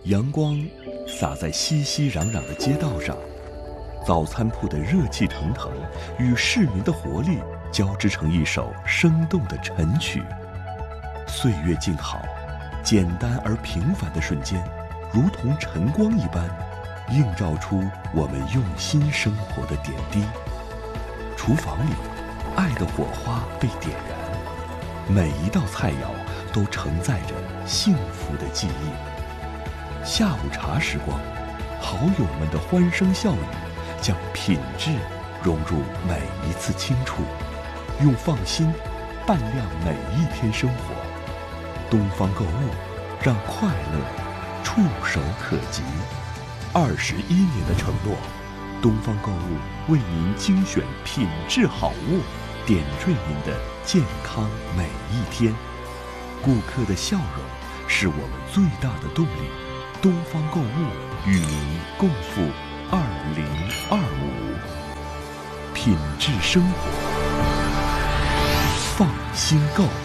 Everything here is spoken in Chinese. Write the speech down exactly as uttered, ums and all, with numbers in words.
阳光洒在熙熙攘攘的街道上，早餐铺的热气腾腾与市民的活力交织成一首生动的晨曲。岁月静好，简单而平凡的瞬间，如同晨光一般，映照出我们用心生活的点滴。厨房里，爱的火花被点燃，每一道菜肴都承载着幸福的记忆。下午茶时光，好友们的欢声笑语将品质融入每一次清楚，用放心伴亮每一天生活。东方购物，让快乐触手可及。二十一年的承诺，东方购物为您精选品质好物，点缀您的健康每一天。顾客的笑容是我们最大的动力。东方购物与您共赴二零二五，品质生活，放心购。